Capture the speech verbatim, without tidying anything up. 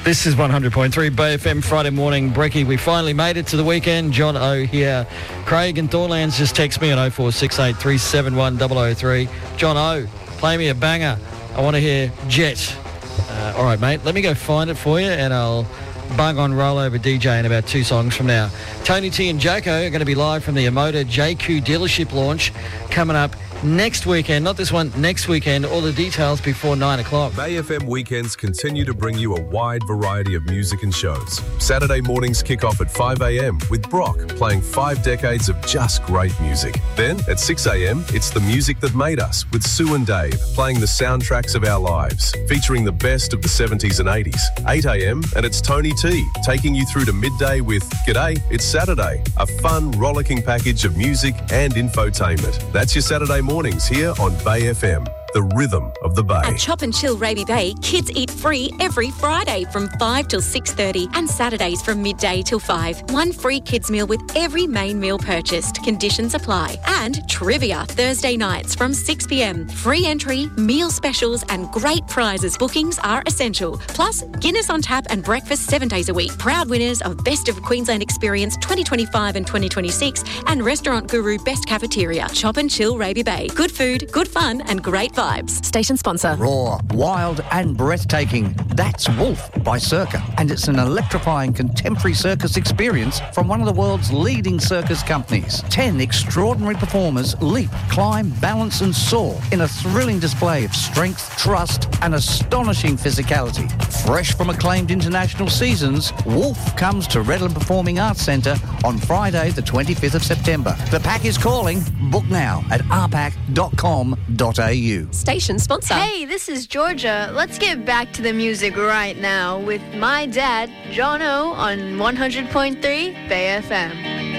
This is one hundred point three Bay F M Friday morning. Brecky, we finally made it to the weekend. John O here. Craig and Thornlands just text me on oh four six eight, three seven one, zero zero three. John O, play me a banger. I want to hear Jet. Uh, all right, mate, let me go find it for you and I'll bung on rollover D J in about two songs from now. Tony T and Joko are going to be live from the Emoda J Q dealership launch coming up next weekend. Not this one, next weekend. All the details before nine o'clock. Bay F M weekends continue to bring you a wide variety of music and shows. Saturday mornings kick off at five a.m. with Brock playing five decades of just great music. Then at six a.m. it's The Music That Made Us with Sue and Dave playing the soundtracks of our lives, featuring the best of the seventies and eighties. eight a.m. and it's Tony T taking you through to midday with G'day, It's Saturday, a fun, rollicking package of music and infotainment. That's your Saturday morning. Mornings here on Bay F M, the rhythm of the Bay. At Chop and Chill Raby Bay, kids eat free every Friday from five till six thirty and Saturdays from midday till five. One free kids meal with every main meal purchased. Conditions apply. And trivia Thursday nights from six p.m. Free entry, meal specials and great prizes. Bookings are essential. Plus, Guinness on tap and breakfast seven days a week. Proud winners of Best of Queensland Experience twenty twenty-five and twenty twenty-six and Restaurant Guru Best Cafeteria. Chop and Chill Raby Bay. Good food, good fun and great vibes. Station sponsor. Raw, wild and breathtaking. That's Wolf by Circa. And it's an electrifying contemporary circus experience from one of the world's leading circus companies. Ten extraordinary performers leap, climb, balance and soar in a thrilling display of strength, trust and astonishing physicality. Fresh from acclaimed international seasons, Wolf comes to Redland Performing Arts Centre on Friday the twenty-fifth of September. The pack is calling. Book now at r pack dot com dot a u. Station sponsor. Hey, this is Georgia. Let's get back to the music right now with my dad, John O, on one hundred point three Bay F M.